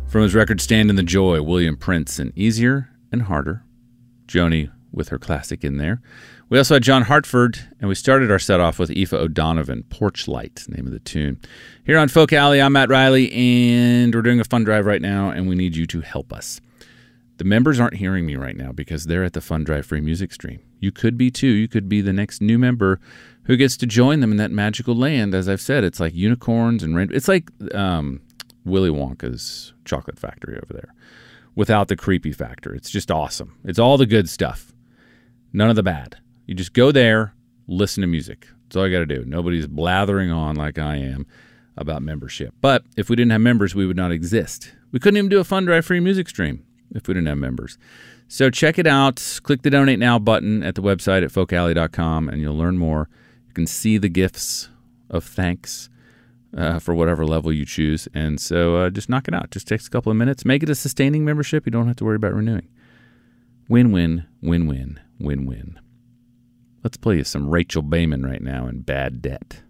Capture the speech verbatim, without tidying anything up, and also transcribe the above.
From his record Stand in the Joy, William Prince and Easier and Harder. Joni with her classic in there. We also had John Hartford, and we started our set off with Aoife O'Donovan, Porch Light, name of the tune. Here on Folk Alley, I'm Matt Riley, and we're doing a fund drive right now, and we need you to help us. The members aren't hearing me right now because they're at the Fund Drive free music stream. You could be too. You could be the next new member who gets to join them in that magical land. As I've said, it's like unicorns and rain. It's like um, Willy Wonka's chocolate factory over there without the creepy factor. It's just awesome. It's all the good stuff. None of the bad. You just go there, listen to music. That's all you got to do. Nobody's blathering on like I am about membership. But if we didn't have members, we would not exist. We couldn't even do a Fund Drive free music stream if we didn't have members. So check it out. Click the Donate Now button at the website at folk alley dot com, and you'll learn more. You can see the gifts of thanks uh, for whatever level you choose. And so uh, just knock it out. Just takes a couple of minutes. Make it a sustaining membership. You don't have to worry about renewing. Win-win, win-win, win-win. Let's play you some Rachel Bayman right now in Bad Debt.